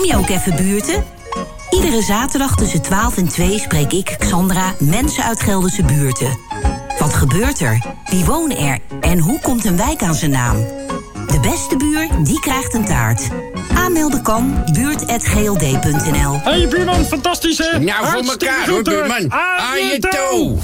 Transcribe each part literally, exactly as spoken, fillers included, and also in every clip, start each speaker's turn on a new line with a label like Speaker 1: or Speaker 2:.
Speaker 1: je ook even buurten? Iedere zaterdag tussen twaalf en twee spreek ik, Xandra, mensen uit Gelderse Buurten. Wat gebeurt er? Wie wonen er? En hoe komt een wijk aan zijn naam? De beste buur, die krijgt een taart. Aanmelden kan buurt at g l d punt n l.
Speaker 2: Hey buurman, fantastisch hè?
Speaker 3: Nou, voor elkaar hoor, buurman. Aan je toe.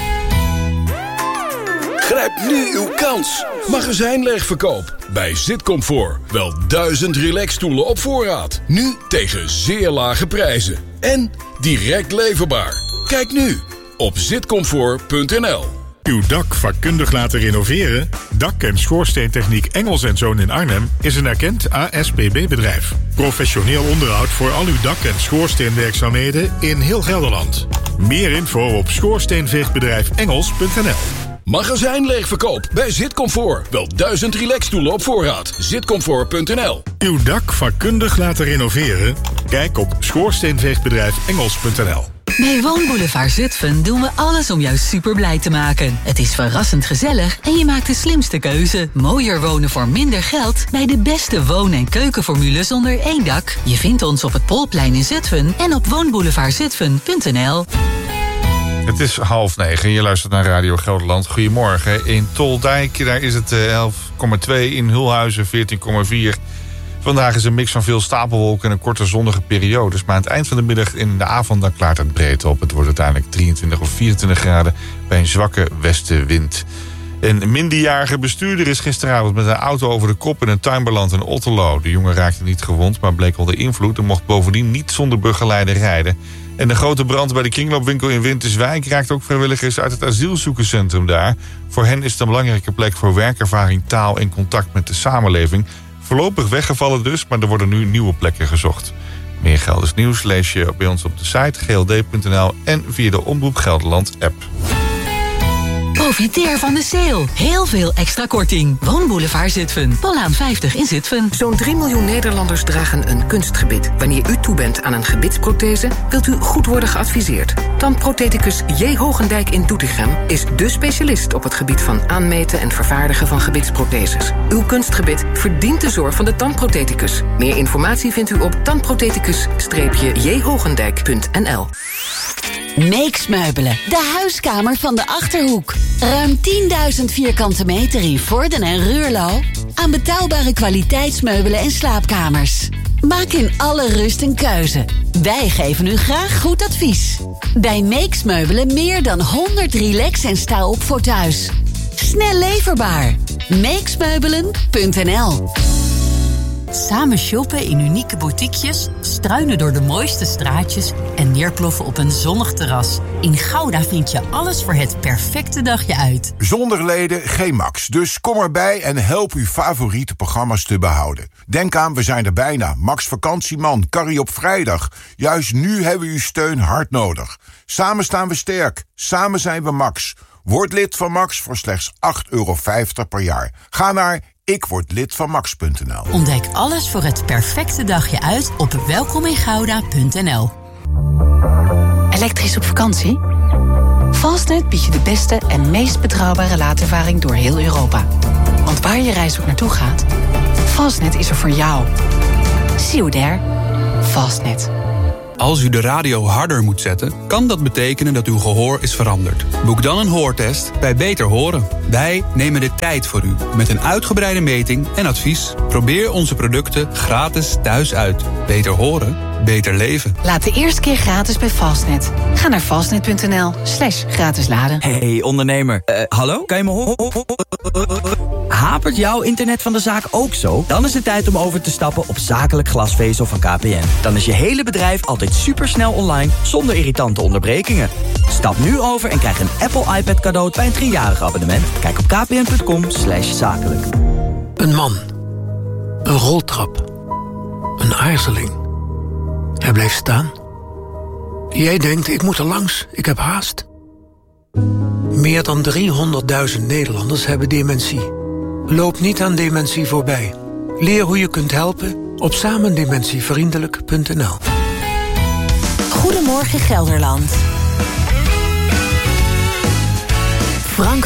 Speaker 4: Grijp nu uw kans. Magazijnleegverkoop bij Zitcomfort. Wel duizend relaxstoelen op voorraad. Nu tegen zeer lage prijzen. En direct leverbaar. Kijk nu op zitcomfort punt n l.
Speaker 5: Uw dak vakkundig laten renoveren? Dak- en schoorsteentechniek Engels en Zoon in Arnhem is een erkend A S P B-bedrijf. Professioneel onderhoud voor al uw dak- en schoorsteenwerkzaamheden in heel Gelderland. Meer info op schoorsteenveegbedrijf engels punt n l.
Speaker 4: Magazijnleegverkoop bij Zitcomfort. Wel duizend relaxstoelen op voorraad. zitcomfort punt n l.
Speaker 5: Uw dak vakkundig laten renoveren? Kijk op schoorsteenveegbedrijf engels punt n l.
Speaker 6: Bij Woonboulevard Zutphen doen we alles om jou super blij te maken. Het is verrassend gezellig en je maakt de slimste keuze. Mooier wonen voor minder geld bij de beste woon- en keukenformules onder één dak. Je vindt ons op het Polplein in Zutphen en op woonboulevard zutphen punt n l.
Speaker 7: Het is half negen. Je luistert naar Radio Gelderland. Goedemorgen. In Toldijk, daar is het elf komma twee. In Hulhuizen veertien komma vier. Vandaag is een mix van veel stapelwolken en een korte zonnige periodes. Maar aan het eind van de middag en in de avond dan klaart het breed op. Het wordt uiteindelijk drieëntwintig of vierentwintig graden bij een zwakke westenwind. Een minderjarige bestuurder is gisteravond met een auto over de kop in een tuin beland in Otterlo. De jongen raakte niet gewond, maar bleek onder invloed en mocht bovendien niet zonder begeleider rijden. En de grote brand bij de kringloopwinkel in Winterswijk raakt ook vrijwilligers uit het asielzoekerscentrum daar. Voor hen is het een belangrijke plek voor werkervaring, taal en contact met de samenleving. Voorlopig weggevallen dus, maar er worden nu nieuwe plekken gezocht. Meer Gelders nieuws lees je bij ons op de site g l d punt n l en via de Omroep Gelderland app.
Speaker 6: Profiteer van de sale. Heel veel extra korting. Woonboulevard Zutphen. Pollaan vijftig in Zutphen.
Speaker 8: Zo'n drie miljoen Nederlanders dragen een kunstgebit. Wanneer u toe bent aan een gebitsprothese, wilt u goed worden geadviseerd. Tandprotheticus J. Hogendijk in Doetinchem is dé specialist op het gebied van aanmeten en vervaardigen van gebitsprotheses. Uw kunstgebit verdient de zorg van de tandprotheticus. Meer informatie vindt u op tandprotheticus j hogendijk punt n l.
Speaker 1: Meeks Meubelen, de huiskamer van de Achterhoek. Ruim tienduizend vierkante meter in Vorden en Ruurlo. Aan betaalbare kwaliteitsmeubelen en slaapkamers. Maak in alle rust een keuze. Wij geven u graag goed advies. Bij Meeks Meubelen meer dan honderd relax- en sta-op voor thuis. Snel leverbaar. meeksmeubelen punt n l.
Speaker 9: Samen shoppen in unieke boutiquejes, struinen door de mooiste straatjes en neerploffen op een zonnig terras. In Gouda vind je alles voor het perfecte dagje uit.
Speaker 10: Zonder leden geen Max, dus kom erbij en help uw favoriete programma's te behouden. Denk aan, we zijn er bijna. Max Vakantieman, Carrie op vrijdag. Juist nu hebben we uw steun hard nodig. Samen staan we sterk, samen zijn we Max. Word lid van Max voor slechts acht euro vijftig per jaar. Ga naar ik word lid van max punt n l.
Speaker 9: Ontdek alles voor het perfecte dagje uit op welkomingouda punt n l.
Speaker 11: Elektrisch op vakantie? Fastnet biedt je de beste en meest betrouwbare laadervaring door heel Europa. Want waar je reis ook naartoe gaat, Fastnet is er voor jou. See you there. Fastnet.
Speaker 12: Als u de radio harder moet zetten, kan dat betekenen dat uw gehoor is veranderd. Boek dan een hoortest bij Beter Horen. Wij nemen de tijd voor u met een uitgebreide meting en advies. Probeer onze producten gratis thuis uit. Beter horen, beter leven.
Speaker 11: Laat de eerste keer gratis bij Fastnet. Ga naar fastnet punt n l slash gratis laden.
Speaker 13: Hey ondernemer, uh, hallo? Kan je me horen? Hapert jouw internet van de zaak ook zo? Dan is het tijd om over te stappen op zakelijk glasvezel van K P N. Dan is je hele bedrijf altijd supersnel online zonder irritante onderbrekingen. Stap nu over en krijg een Apple iPad cadeau bij een driejarig abonnement. Kijk op kpn punt com slash zakelijk.
Speaker 14: Een man. Een roltrap. Een aarzeling. Hij blijft staan. Jij denkt, ik moet er langs, ik heb haast. Meer dan driehonderdduizend Nederlanders hebben dementie. Loop niet aan dementie voorbij. Leer hoe je kunt helpen op samendementievriendelijk punt n l.
Speaker 1: Goedemorgen Gelderland. Frank